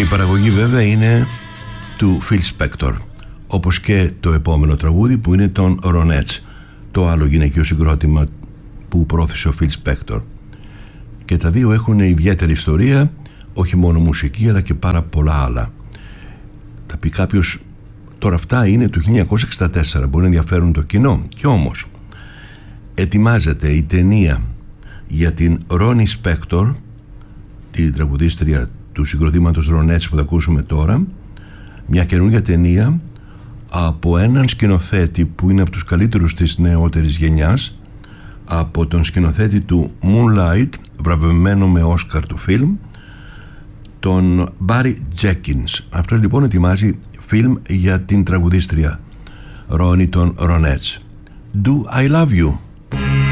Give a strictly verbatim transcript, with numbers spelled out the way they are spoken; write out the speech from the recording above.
Η παραγωγή βέβαια είναι του Phil Spector, όπως και το επόμενο τραγούδι που είναι των Ronettes, το άλλο γυναικείο συγκρότημα που πρόθεσε ο Phil Spector. Και τα δύο έχουν ιδιαίτερη ιστορία, όχι μόνο μουσική αλλά και πάρα πολλά άλλα. Θα πει κάποιος, τώρα αυτά είναι του χίλια εννιακόσια εξήντα τέσσερα, μπορεί να ενδιαφέρουν το κοινό, και όμως ετοιμάζεται η ταινία για την Ronnie Spector, την τραγουδίστρια του συγκροτήματος Ronettes που θα ακούσουμε τώρα, μια καινούργια ταινία από έναν σκηνοθέτη που είναι από τους καλύτερους της νεότερης γενιάς, από τον σκηνοθέτη του Moonlight, βραβευμένο με Όσκαρ του φιλμ, τον Barry Jenkins. Αυτός λοιπόν ετοιμάζει φιλμ για την τραγουδίστρια Ronnie των Ronettes. Do I Love You?